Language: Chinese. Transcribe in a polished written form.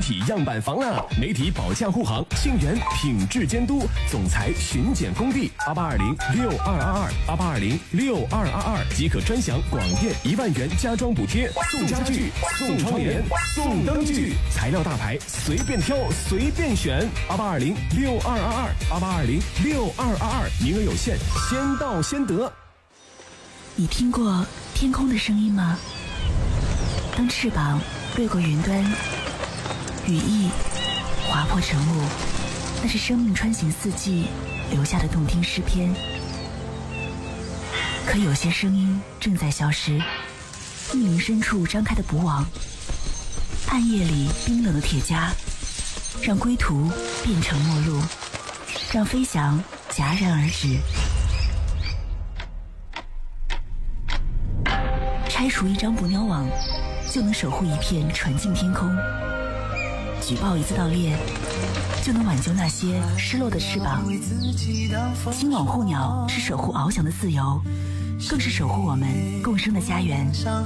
体样板房了。媒体保驾护航，信源品质监督，总裁巡检工地8820622288206222即可专享广电1万元家装补贴，送家具、送窗帘、送灯具，材料大牌随便挑随便选。8820622288206222，名额有限，先到先得。 你听过天空的声音吗？当翅膀掠过云端，羽翼划破晨雾，那是生命穿行四季留下的动听诗篇。可有些声音正在消失，密林深处张开的捕网，暗夜里冰冷的铁枷，让归途变成陌路，让飞翔戛然而止。拆除一张捕鸟网，就能守护一片纯净天空；举报一次盗猎，就能挽救那些失落的翅膀。金网护鸟是守护翱翔的自由，更是守护我们共生的家园。